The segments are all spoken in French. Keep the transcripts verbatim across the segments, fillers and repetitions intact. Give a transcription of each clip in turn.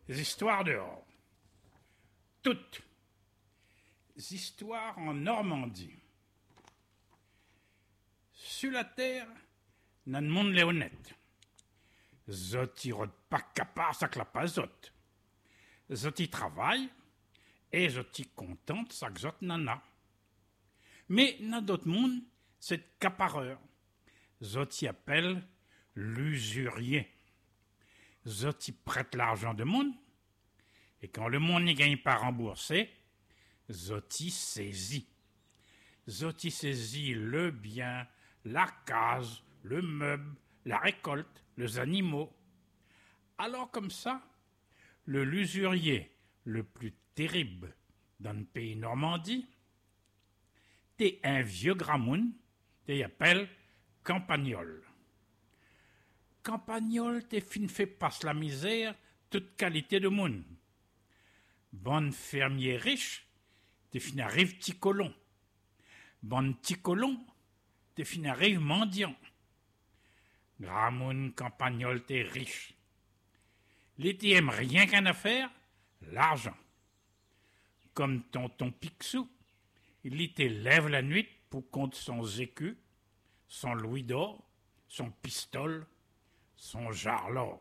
Les histoires dehors. Toutes. Les histoires en Normandie. Sur la terre, nan monde les honnête. Zot y rod pas capable, ça clap pas zot. Zot y travaille, et zot y contente, ça que zot nana. Mais nan d'autres monde, c'est capareur. Zot y appelle l'usurier. Zot y prête l'argent de monde, et quand le monde n'y gagne pas remboursé, zot y saisit. Zot y saisit le bien, la case, le meuble, la récolte, les animaux. Alors comme ça, le l'usurier le plus terrible dans le pays Normandie, t'es un vieux gramoun, t'es appelle Campagnol. Campagnol t'es fin fait passe la misère, toute qualité de monde. Bon fermier riche, t'es fin arrive petit colon. Bon petit colon, t'es fin arrive mendiant. Gramoun Campagnol t'es riche. L'été aime rien qu'un affaire, l'argent. Comme tonton Picsou, il y lève la nuit pour compte son écu, son louis d'or, son pistole, son jarlor.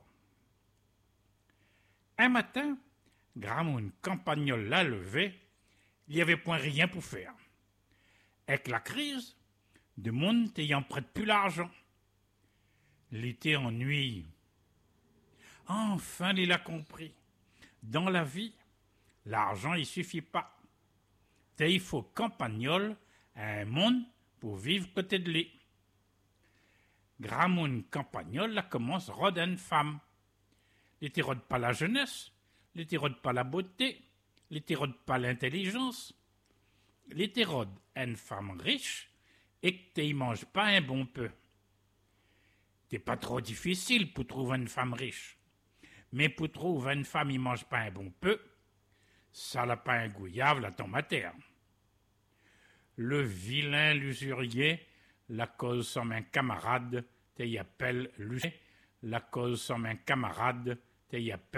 Un matin, Gramoun Campagnol l'a levé, il n'y avait point rien pour faire. Avec la crise, de monde ayant prête plus l'argent. L'été ennui. Enfin, il a compris. Dans la vie, l'argent, il suffit pas. Et il faut Campagnol à un monde pour vivre côté de lui. Gramoun Campagnol la commence rôde une femme. Il rôde pas la jeunesse, il rôde pas la beauté, il rôde pas l'intelligence. Il rôde une femme riche et que tu mange pas un bon peu. C'est pas trop difficile pour trouver une femme riche. Mais pour trouver une femme qui mange pas un bon peu, ça n'a pas un gouillave la tombe à terre. Le vilain l'usurier, la cause som un camarade, te y appelle l'usurier, la cause som un camarade, te y appelle